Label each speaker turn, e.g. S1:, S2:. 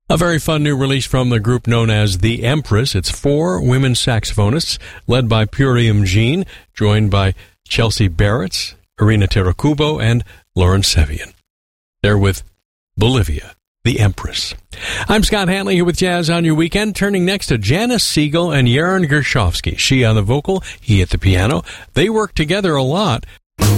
S1: A very fun new release from the group known as The Empress. It's 4 women saxophonists led by Purium Jean, joined by Chelsea Barrett, Irina Terakubo, and Lauren Sevian. They're with Bolivia, The Empress. I'm Scott Hanley here with Jazz on Your Weekend, turning next to Janice Siegel and Yaron Gershovsky. She on the vocal, he at the piano. They work together a lot